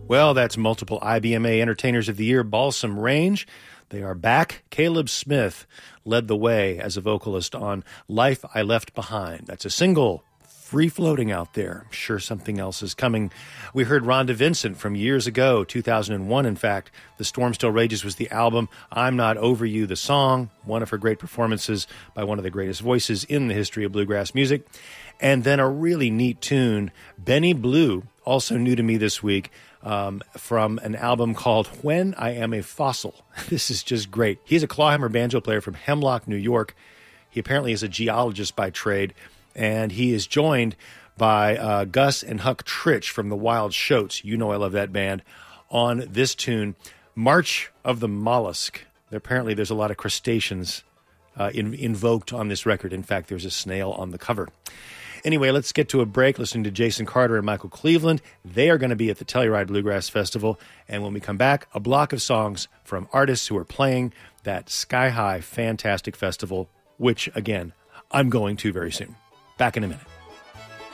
Well, that's multiple IBMA Entertainers of the Year Balsam Range. They are back. Caleb Smith led the way as a vocalist on Life I Left Behind. That's a single, free-floating out there. I'm sure something else is coming. We heard Rhonda Vincent from years ago, 2001, in fact. The Storm Still Rages was the album. I'm Not Over You, the song, one of her great performances by one of the greatest voices in the history of bluegrass music. And then a really neat tune, Benny Blue, also new to me this week, from an album called When I Am a Fossil. This is just great. He's a clawhammer banjo player from Hemlock, New York. He apparently is a geologist by trade, and he is joined by Gus and Huck Tritch from the Wild Shoats. You know I love that band. On this tune, March of the Mollusk. Apparently there's a lot of crustaceans invoked on this record. In fact, there's a snail on the cover. Anyway, let's get to a break listening to Jason Carter and Michael Cleveland. They are going to be at the Telluride Bluegrass Festival. And when we come back, a block of songs from artists who are playing that sky-high, fantastic festival, which, again, I'm going to very soon. Back in a minute.